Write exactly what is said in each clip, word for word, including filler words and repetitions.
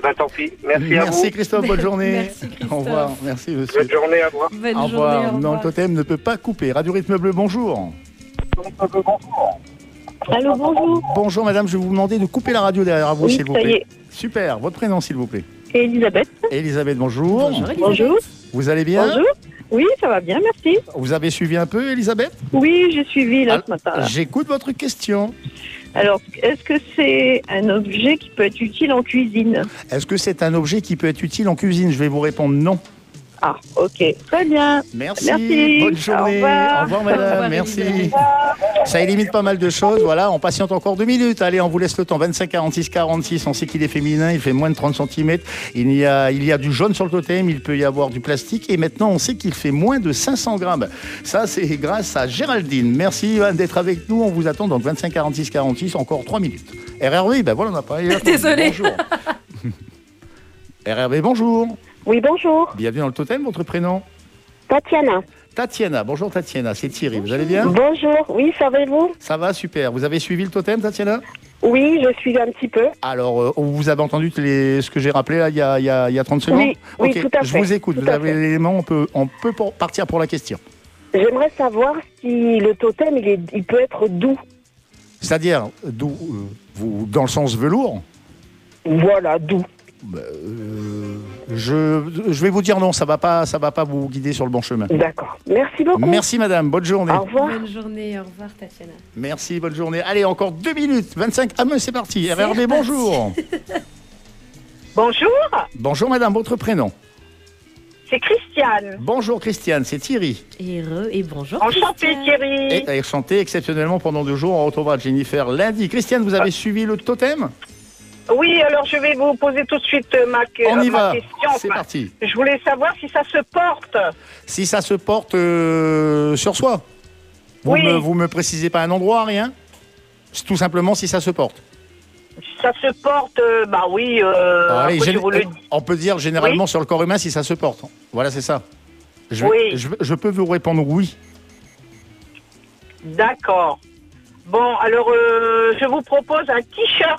ben tant pis. Merci, Merci à vous. Christophe, bonne journée. Merci, Christophe. Au revoir, merci monsieur. Bonne journée, à vous. Bonne Au journée, revoir. au Non, revoir. le totem ne peut pas couper. Radio Rythme Bleu, bonjour. Allô, bonjour. Bonjour madame, je vais vous demander de couper la radio derrière vous, Oui, s'il vous ça y plaît. est. Super, votre prénom s'il vous plaît. C'est Elisabeth. Elisabeth, bonjour. Bonjour, Elisabeth. Bonjour. Vous allez bien? Bonjour. Oui, ça va bien, merci. Vous avez suivi un peu Elisabeth? Oui, j'ai suivi là Ah, ce matin. là. J'écoute votre question. Alors, est-ce que c'est un objet qui peut être utile en cuisine? Est-ce que c'est un objet qui peut être utile en cuisine? Je vais vous répondre non. Ah, ok. Très bien. Merci, Merci. bonne journée. Au revoir. Au revoir, madame, Au revoir, merci. Elisabeth. Ça élimine pas mal de choses, voilà, on patiente encore deux minutes. Allez, on vous laisse le temps, vingt-cinq, quarante-six, quarante-six, on sait qu'il est féminin, il fait moins de trente centimètres. Il y a, il y a du jaune sur le totem, il peut y avoir du plastique, et maintenant on sait qu'il fait moins de cinq cents grammes. Ça, c'est grâce à Géraldine. Merci Johan, d'être avec nous, on vous attend donc vingt-cinq, quarante-six, quarante-six, encore trois minutes. R R B, ben voilà, on n'a pas... Désolée. Bonjour. R R B, bonjour. Oui, bonjour. Bienvenue dans le totem, votre prénom? Tatiana. Tatiana, bonjour Tatiana, c'est Thierry, vous allez bien? Bonjour. Oui, ça va et vous? Ça va, super. Vous avez suivi le totem, Tatiana? Oui, je suis un petit peu. Alors, euh, vous avez entendu les, ce que j'ai rappelé là, il, y a, il, y a, il y a trente secondes? Oui, oui, Ok, tout à je fait. vous écoute, Tout vous à avez fait. l'élément, on peut, on peut pour- partir pour la question. J'aimerais savoir si le totem, il, est, il peut être doux. C'est-à-dire, d'où, euh, vous, dans le sens velours? Voilà, doux. Bah, euh, je, je vais vous dire non, ça ne va, pas- ça va pas vous guider sur le bon chemin. D'accord. Merci beaucoup. Merci madame, bonne journée. Au revoir. Bonne journée, au revoir, Tatiana. Merci, bonne journée. Allez, encore deux minutes, vingt-cinq. Ah mais c'est parti, R R B, reparti. bonjour. Bonjour, Bonjour madame, votre prénom? c'est Christiane. Bonjour Christiane, c'est Thierry. Et re, et bonjour, Enchantée, Christiane. Thierry. Et chanté exceptionnellement pendant deux jours. On retrouvera Jennifer lundi. Christiane, vous avez suivi le totem? Oui, alors je vais vous poser tout de suite euh, ma, que- On y ma va. question. C'est Enfin, parti. Je voulais savoir si ça se porte. Si ça se porte euh, sur soi, vous Oui. me, vous me précisez pas un endroit, rien? C'est tout simplement si ça se porte. Si ça se porte, euh, bah oui, euh, Alors, allez, après, gén- je vous le euh, on peut dire généralement Oui. sur le corps humain si ça se porte. Voilà, c'est ça. Je, vais- Oui. je, je peux vous répondre oui. D'accord. Bon, alors euh, je vous propose un t-shirt.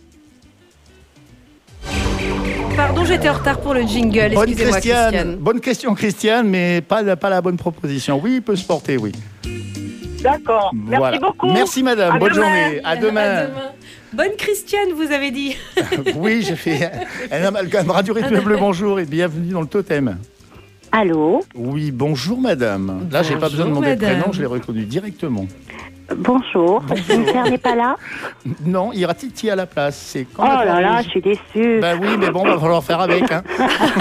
Pardon, j'étais en retard pour le jingle. Bonne Excusez-moi, Christiane. Christiane. Bonne question Christiane, mais pas, la- pas la bonne proposition. Oui, il peut se porter, oui. D'accord. Merci Voilà. beaucoup. Merci madame, À bonne demain. journée. À demain. Bonne Christiane, vous avez dit. Oui, j'ai fait un amalgame. Radio Rythme Bleu, bonjour et bienvenue dans le totem. Allô, Oui, bonjour madame. Là, j'ai pas Bonjour, besoin de demander le madame. prénom, je l'ai reconnu directement. bonjour. Mon frère n'est pas là? Non, il y aura Titi à la place. C'est quand Oh la là là, Paris. je suis déçue. Bah oui, mais bon, va falloir faire avec. Hein.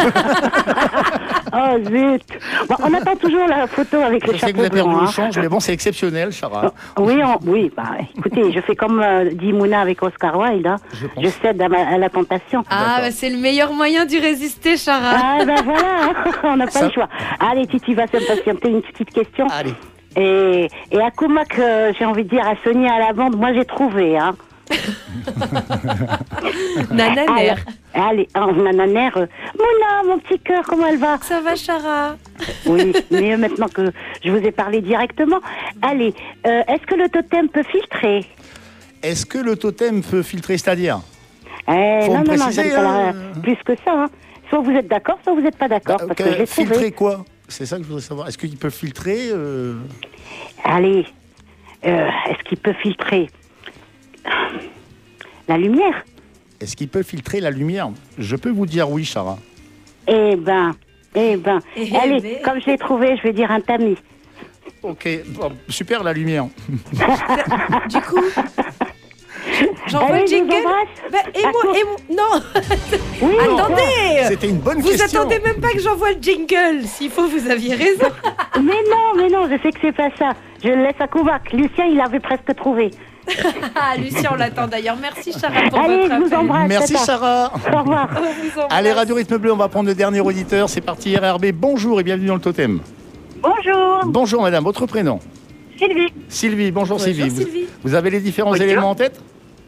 Oh zut. Bon, on attend toujours la photo avec Je le sais que vous chapeau avez perdu blanc. le hein. change, mais bon, c'est exceptionnel, Chara. Oui, on- oui. Bah, écoutez, je fais comme euh, dit Mouna avec Oscar Wilde. Hein. Je pense. Je cède à, ma- à la tentation. Ah, D'accord. bah, c'est le meilleur moyen d'y résister, Chara. Ah ben voilà, hein. on n'a pas Ça- le choix. Allez, Titi va s'impatienter une petite question. Allez. Et, et à Comac, euh, j'ai envie de dire à Sonia à la bande, moi j'ai trouvé. Hein. Nananer. Alors, allez, oh, nananer. euh, Mouna, mon petit cœur, comment elle va? Ça va, Chara? Oui, mieux maintenant que je vous ai parlé directement. Allez, euh, est-ce que le totem peut filtrer? Est-ce que le totem peut filtrer, c'est-à-dire? Eh, Faut non, me non, non, préciser, j'aime pas la- hein. plus que ça. Hein. Soit vous êtes d'accord, soit vous n'êtes pas d'accord, Bah, parce que- que je l'ai trouvé. filtrer quoi? C'est ça que je voudrais savoir. Est-ce qu'il peut filtrer euh, Allez, euh, est-ce qu'il peut filtrer la lumière? Est-ce qu'il peut filtrer la lumière? Je peux vous dire oui, Chara. Eh ben, eh ben, Eh allez, ben. comme je l'ai trouvé, je vais dire un tamis. Ok, bon, super la lumière. Du coup, j'envoie Allez, le je vous jingle. embrasse. Bah, et À moi, quoi et moi, non. Oui, Attendez. C'était une bonne Vous question. attendez même pas que j'envoie le jingle. S'il faut, vous aviez raison. mais non, mais non, je sais que c'est pas ça. Je le laisse à Kovac. Lucien, il avait presque trouvé. Ah, Lucien, on l'attend d'ailleurs. Merci, Chara, pour Allez, votre je vous appel. embrasse. Merci, tata. Chara. Au revoir. On vous embrasse. Allez, Radio Rythme Bleu, on va prendre le dernier auditeur. C'est parti, R R B. Bonjour et bienvenue dans le totem. Bonjour, Bonjour, madame. Votre prénom? Sylvie. Sylvie. Bonjour, Bonjour, Sylvie. Vous- Sylvie. Vous, avez les différents Bonjour. éléments en tête?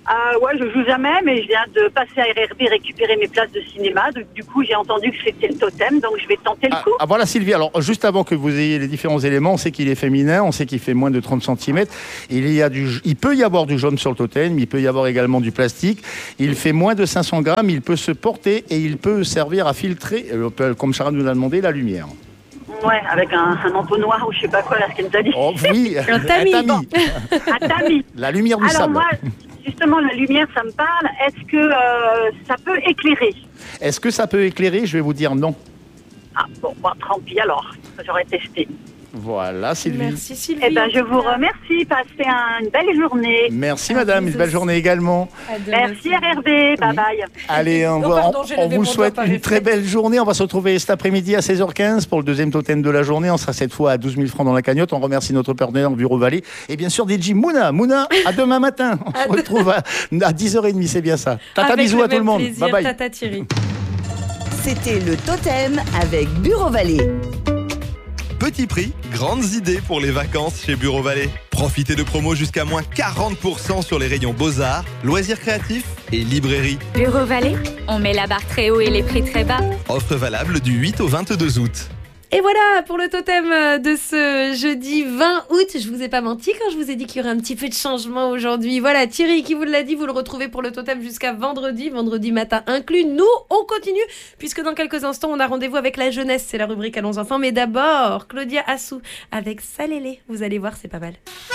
Ah ouais, je joue jamais, mais je viens de passer à R R B récupérer mes places de cinéma. Donc, du coup, j'ai entendu que c'était le totem, donc je vais tenter le Ah, coup. ah, voilà Sylvie, alors juste avant que vous ayez les différents éléments, on sait qu'il est féminin, on sait qu'il fait moins de trente centimètres. Il, y a du, il peut y avoir du jaune sur le totem, il peut y avoir également du plastique. Il fait moins de cinq cents grammes, il peut se porter et il peut servir à filtrer, euh, comme Sarah nous l'a demandé, la lumière. Ouais, avec un, un entonnoir ou je sais pas quoi, là, ce qu'elle nous a dit. Oh oui, Un tamis. un tamis. Un tamis. La lumière du Alors sable. moi, justement, la lumière, ça me parle. Est-ce que euh, ça peut éclairer? Est-ce que ça peut éclairer? Je vais vous dire non. Ah bon, bon, tant pis alors. J'aurais testé. Voilà Sylvie. Merci Sylvie. Eh ben, je vous remercie. Passez un- une belle journée. Merci À madame, vous une belle aussi. journée également. À demain, Merci Sylvie. R R B. Bye bye. Allez, on, Oh, va- pardon, on- j'ai on levé vous mon doigt souhaite par une réflexe. très belle journée. On va se retrouver cet après-midi à seize heures quinze pour le deuxième totem de la journée. On sera cette fois à douze mille francs dans la cagnotte. On remercie notre partenaire Bureau Vallée. Et bien sûr, D J Mouna. Mouna, à demain matin. On se retrouve à, à dix heures trente, c'est bien ça. Tata, Avec bisous le à tout le même monde. plaisir, Bye bye. Tata Thierry. C'était le Totem avec Bureau Vallée. Petit prix, grandes idées pour les vacances chez Bureau Vallée. Profitez de promos jusqu'à moins quarante pour cent sur les rayons Beaux-Arts, loisirs créatifs et librairie. Bureau Vallée, on met la barre très haut et les prix très bas. Offre valable du huit au vingt-deux août. Et voilà pour le totem de ce jeudi vingt août. Je vous ai pas menti quand je vous ai dit qu'il y aurait un petit peu de changement aujourd'hui. Voilà, Thierry qui vous l'a dit, vous le retrouvez pour le totem jusqu'à vendredi, vendredi matin inclus. Nous, on continue puisque dans quelques instants, on a rendez-vous avec la jeunesse. C'est la rubrique Allons enfants. Mais d'abord, Claudia Assou avec Salélé. Vous allez voir, c'est pas mal.